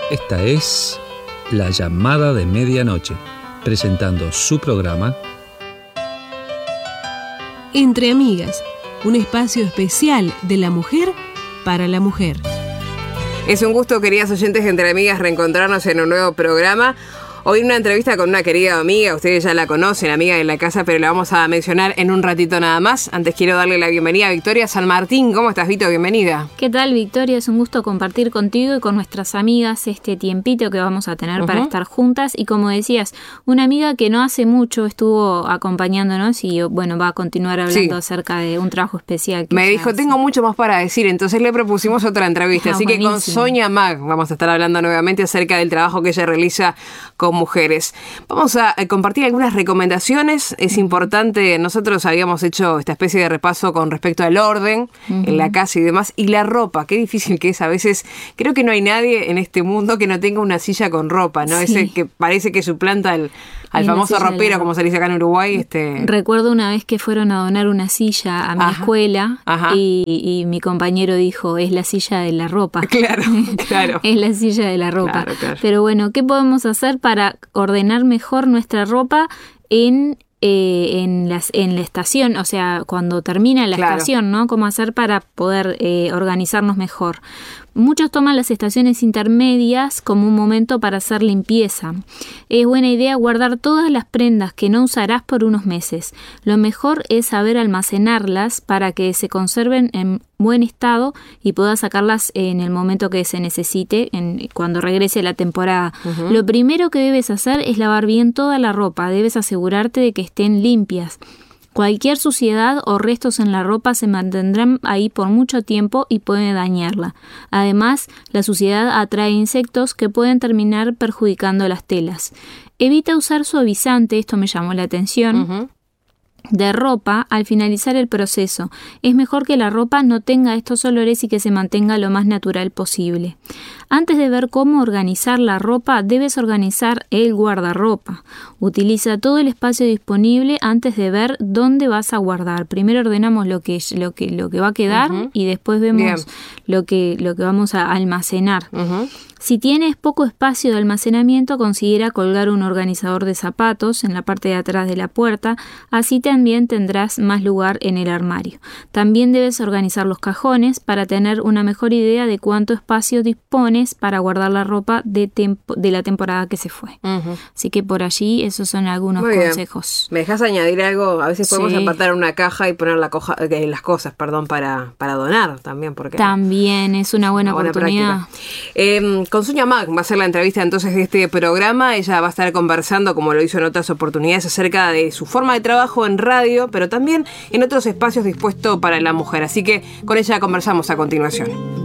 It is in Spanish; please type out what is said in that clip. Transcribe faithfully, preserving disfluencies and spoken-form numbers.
Esta es La Llamada de Medianoche, presentando su programa Entre Amigas, un espacio especial de la mujer para la mujer. Es un gusto, queridas oyentes de Entre Amigas, reencontrarnos en un nuevo programa. Hoy una entrevista con una querida amiga, ustedes ya la conocen, amiga de la casa, pero la vamos a mencionar en un ratito nada más. Antes quiero darle la bienvenida a Victoria San Martín. ¿Cómo estás, Vito? Bienvenida. ¿Qué tal, Victoria? Es un gusto compartir contigo y con nuestras amigas este tiempito que vamos a tener uh-huh. para estar juntas. Y como decías, una amiga que no hace mucho estuvo acompañándonos y bueno, va a continuar hablando sí. acerca de un trabajo especial. Que Me dijo, hace. tengo mucho más para decir, entonces le propusimos otra entrevista. Ah, así buenísimo. Que con Sonia Mag vamos a estar hablando nuevamente acerca del trabajo que ella realiza con mujeres. Vamos a compartir algunas recomendaciones. Es importante, nosotros habíamos hecho esta especie de repaso con respecto al orden uh-huh. en la casa y demás, y la ropa, qué difícil que es a veces. Creo que no hay nadie en este mundo que no tenga una silla con ropa, ¿no? Sí. Ese que parece que suplanta al, al famoso ropero, como se dice acá en Uruguay. Este... Recuerdo una vez que fueron a donar una silla a mi Ajá. escuela Ajá. Y, y mi compañero dijo, es la silla de la ropa. Claro, claro. Es la silla de la ropa. Claro, claro. Pero bueno, ¿qué podemos hacer para ordenar mejor nuestra ropa en eh, en las en la estación, o sea, cuando termina la claro. estación, ¿no? ¿Cómo hacer para poder eh, organizarnos mejor? Muchos toman las estaciones intermedias como un momento para hacer limpieza. Es buena idea guardar todas las prendas que no usarás por unos meses. Lo mejor es saber almacenarlas para que se conserven en buen estado y puedas sacarlas en el momento que se necesite, en, cuando regrese la temporada. Uh-huh. Lo primero que debes hacer es lavar bien toda la ropa. Debes asegurarte de que estén limpias. Cualquier suciedad o restos en la ropa se mantendrán ahí por mucho tiempo y pueden dañarla. Además, la suciedad atrae insectos que pueden terminar perjudicando las telas. Evita usar suavizante, esto me llamó la atención, uh-huh. de ropa al finalizar el proceso. Es mejor que la ropa no tenga estos olores y que se mantenga lo más natural posible. Antes de ver cómo organizar la ropa, debes organizar el guardarropa. Utiliza todo el espacio disponible antes de ver dónde vas a guardar. Primero ordenamos lo que, lo que, lo que va a quedar uh-huh. y después vemos lo que, lo que vamos a almacenar. Uh-huh. Si tienes poco espacio de almacenamiento, considera colgar un organizador de zapatos en la parte de atrás de la puerta, así también tendrás más lugar en el armario. También debes organizar los cajones para tener una mejor idea de cuánto espacio dispones para guardar la ropa de, tempo, de la temporada que se fue. Uh-huh. Así que por allí esos son algunos Muy consejos. Bien. ¿Me dejas añadir algo? A veces podemos sí. apartar una caja y poner la coja, eh, las cosas perdón, para, para donar también. Porque también es una buena, una oportunidad. Buena eh, Con Sonia Mag va a ser la entrevista entonces de este programa. Ella va a estar conversando, como lo hizo en otras oportunidades, acerca de su forma de trabajo en radio, pero también en otros espacios dispuestos para la mujer. Así que con ella conversamos a continuación.